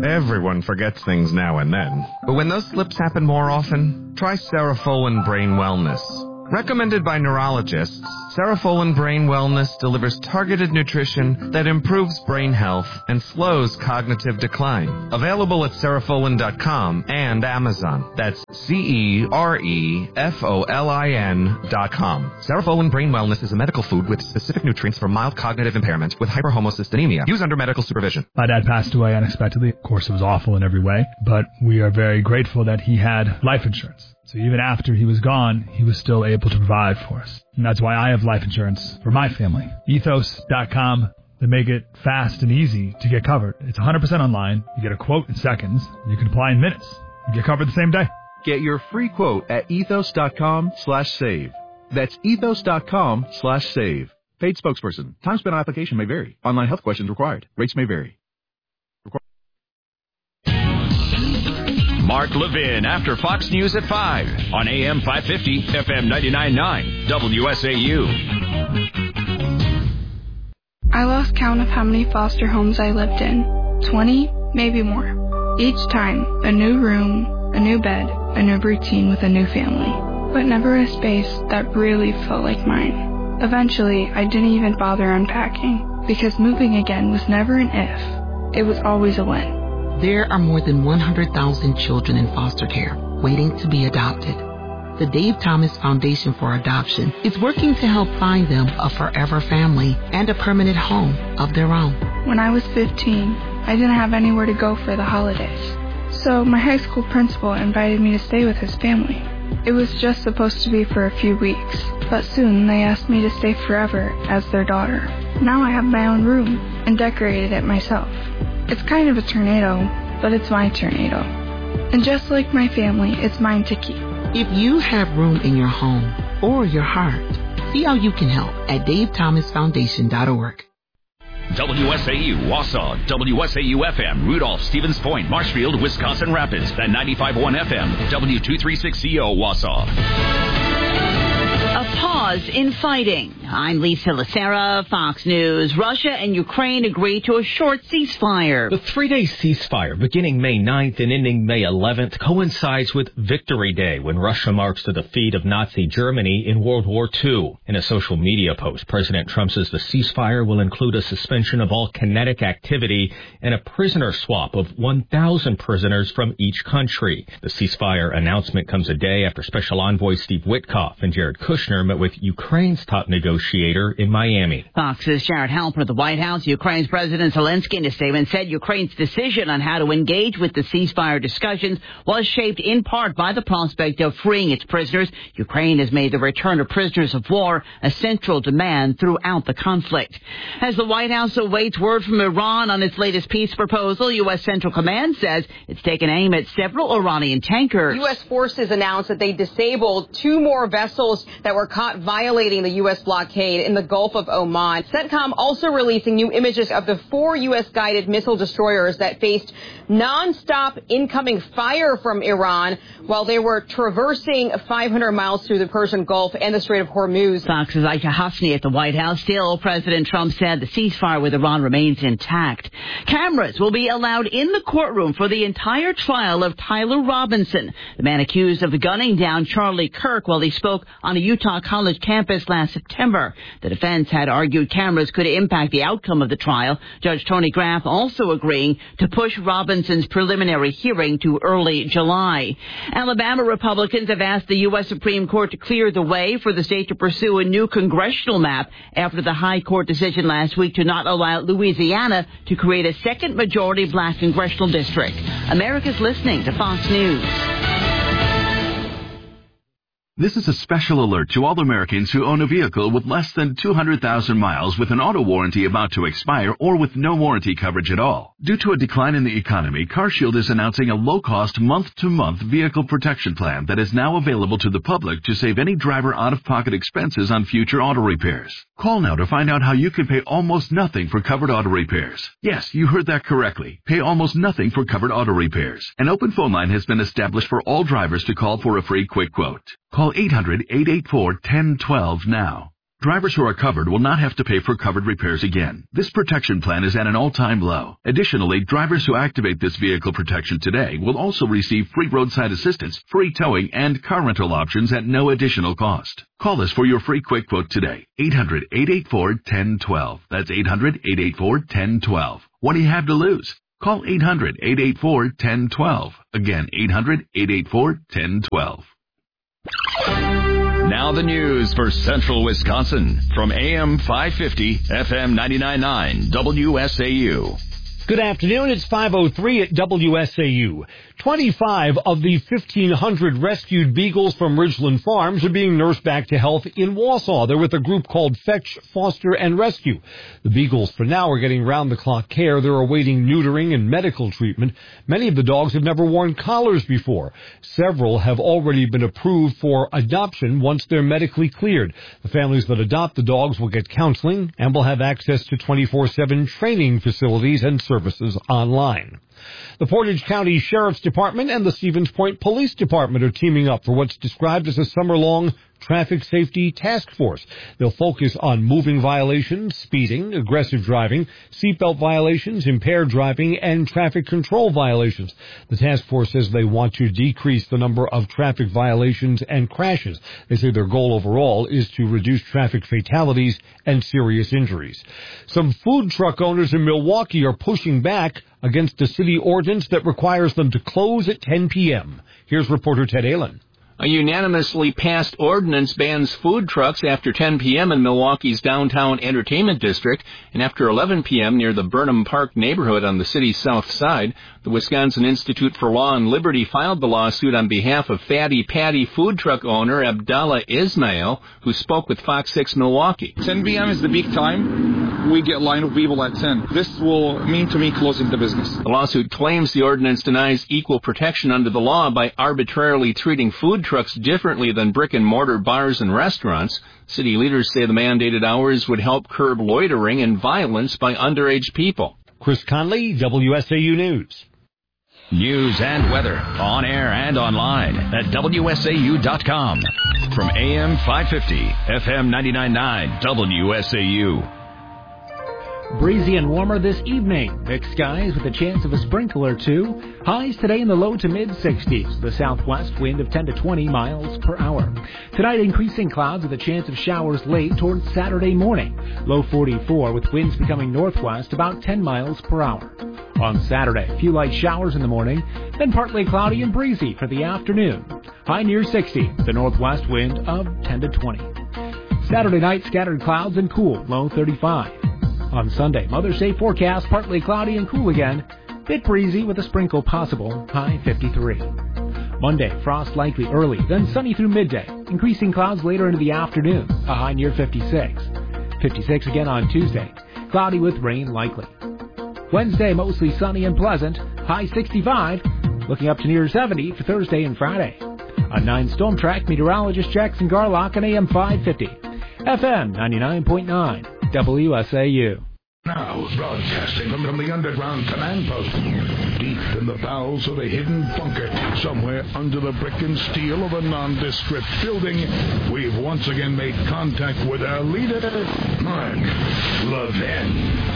Everyone forgets things now and then. But when those slips happen more often, try Cerefolin Brain Wellness. Recommended by neurologists, Cerefolin Brain Wellness delivers targeted nutrition that improves brain health and slows cognitive decline. Available at Cerefolin.com and Amazon. That's Cerefolin.com. Cerefolin Brain Wellness is a medical food with specific nutrients for mild cognitive impairment with hyperhomocystinemia. Use under medical supervision. My dad passed away unexpectedly. Of course, it was awful in every way, but we are very grateful that he had life insurance. So even after he was gone, he was still able to provide for us. And that's why I have life insurance for my family. Ethos.com. They make it fast and easy to get covered. It's 100% online. You get a quote in seconds. You can apply in minutes. You get covered the same day. Get your free quote at ethos.com/save. That's ethos.com/save. Paid spokesperson. Time spent on application may vary. Online health questions required. Rates may vary. Mark Levin after Fox News at 5 on AM 550, FM 99.9, WSAU. I lost count of how many foster homes I lived in. 20, maybe more. Each time, a new room, a new bed, a new routine with a new family. But never a space that really felt like mine. Eventually, I didn't even bother unpacking, because moving again was never an if. It was always a when. There are more than 100,000 children in foster care waiting to be adopted. The Dave Thomas Foundation for Adoption is working to help find them a forever family and a permanent home of their own. When I was 15, I didn't have anywhere to go for the holidays. So my high school principal invited me to stay with his family. It was just supposed to be for a few weeks, but soon they asked me to stay forever as their daughter. Now I have my own room and decorated it myself. It's kind of a tornado, but it's my tornado. And just like my family, it's mine to keep. If you have room in your home or your heart, see how you can help at davethomasfoundation.org. WSAU, Wausau, WSAU-FM, Rudolph, Stevens Point, Marshfield, Wisconsin Rapids, and 95.1 FM, W236CO, Wausau. A pause in fighting. I'm Lisa Lacera, Fox News. Russia and Ukraine agree to a short ceasefire. The three-day ceasefire beginning May 9th and ending May 11th coincides with Victory Day, when Russia marks the defeat of Nazi Germany in World War II. In a social media post, President Trump says the ceasefire will include a suspension of all kinetic activity and a prisoner swap of 1,000 prisoners from each country. The ceasefire announcement comes a day after Special Envoy Steve Witkoff and Jared Kushner met with Ukraine's top negotiator in Miami. Fox's Jared Halper at the White House. Ukraine's President Zelensky in a statement said Ukraine's decision on how to engage with the ceasefire discussions was shaped in part by the prospect of freeing its prisoners. Ukraine has made the return of prisoners of war a central demand throughout the conflict. As the White House awaits word from Iran on its latest peace proposal, U.S. Central Command says it's taken aim at several Iranian tankers. U.S. forces announced that they disabled 2 more vessels that were caught violating the U.S. blockade in the Gulf of Oman. CENTCOM also releasing new images of the 4 U.S.-guided missile destroyers that faced non-stop incoming fire from Iran while they were traversing 500 miles through the Persian Gulf and the Strait of Hormuz. Fox's Aisha Hasni at the White House. Still, President Trump said the ceasefire with Iran remains intact. Cameras will be allowed in the courtroom for the entire trial of Tyler Robinson, the man accused of gunning down Charlie Kirk while he spoke on a Utah college campus last September. The defense had argued cameras could impact the outcome of the trial. Judge Tony Graff also agreeing to push Robinson's preliminary hearing to early July. Alabama Republicans have asked the U.S. Supreme Court to clear the way for the state to pursue a new congressional map after the high court decision last week to not allow Louisiana to create a second majority black congressional district. America's listening to Fox News. This is a special alert to all Americans who own a vehicle with less than 200,000 miles with an auto warranty about to expire or with no warranty coverage at all. Due to a decline in the economy, CarShield is announcing a low-cost month-to-month vehicle protection plan that is now available to the public to save any driver out-of-pocket expenses on future auto repairs. Call now to find out how you can pay almost nothing for covered auto repairs. Yes, you heard that correctly. Pay almost nothing for covered auto repairs. An open phone line has been established for all drivers to call for a free quick quote. Call 800-884-1012 now. Drivers who are covered will not have to pay for covered repairs again. This protection plan is at an all-time low. Additionally, drivers who activate this vehicle protection today will also receive free roadside assistance, free towing, and car rental options at no additional cost. Call us for your free quick quote today. 800-884-1012. That's 800-884-1012. What do you have to lose? Call 800-884-1012. Again, 800-884-1012. Now the news for Central Wisconsin from AM 550, FM 99.9, WSAU. Good afternoon. It's 5:03 at WSAU. 25 of the 1,500 rescued beagles from Ridgeland Farms are being nursed back to health in Wausau. They're with a group called Fetch, Foster, and Rescue. The beagles, for now, are getting round-the-clock care. They're awaiting neutering and medical treatment. Many of the dogs have never worn collars before. Several have already been approved for adoption once they're medically cleared. The families that adopt the dogs will get counseling and will have access to 24/7 training facilities and services online. The Portage County Sheriff's Department and the Stevens Point Police Department are teaming up for what's described as a summer-long traffic safety task force. They'll focus on moving violations, speeding, aggressive driving, seatbelt violations, impaired driving, and traffic control violations. The task force says they want to decrease the number of traffic violations and crashes. They say their goal overall is to reduce traffic fatalities and serious injuries. Some food truck owners in Milwaukee are pushing back against a city ordinance that requires them to close at 10 p.m. Here's reporter Ted Allen. A unanimously passed ordinance bans food trucks after 10 p.m. in Milwaukee's downtown entertainment district and after 11 p.m. near the Burnham Park neighborhood on the city's south side. The Wisconsin Institute for Law and Liberty filed the lawsuit on behalf of Fatty Patty food truck owner Abdallah Ismail, who spoke with Fox 6 Milwaukee. 10 p.m. is the peak time. We get a line of people at 10. This will mean to me closing the business. The lawsuit claims the ordinance denies equal protection under the law by arbitrarily treating food trucks differently than brick-and-mortar bars and restaurants. City leaders say the mandated hours would help curb loitering and violence by underage people. Chris Conley, WSAU News. News and weather on air and online at WSAU.com. From AM 550, FM 99.9, WSAU. Breezy and warmer this evening. Mixed skies with a chance of a sprinkle or two. Highs today in the low to mid-60s. The southwest wind of 10 to 20 miles per hour. Tonight, increasing clouds with a chance of showers late towards Saturday morning. Low 44 with winds becoming northwest about 10 miles per hour. On Saturday, a few light showers in the morning, then partly cloudy and breezy for the afternoon. High near 60. The northwest wind of 10 to 20. Saturday night, scattered clouds and cool. Low 35. On Sunday, Mother's Day forecast, partly cloudy and cool again. Bit breezy with a sprinkle possible, high 53. Monday, frost likely early, then sunny through midday. Increasing clouds later into the afternoon, a high near 56. 56 again on Tuesday, cloudy with rain likely. Wednesday, mostly sunny and pleasant, high 65. Looking up to near 70 for Thursday and Friday. On 9 Storm Track, meteorologist Jackson Garlock on AM 550. FM 99.9. WSAU. Now, broadcasting from the underground command post, deep in the bowels of a hidden bunker, somewhere under the brick and steel of a nondescript building, we've once again made contact with our leader, Mark Levin.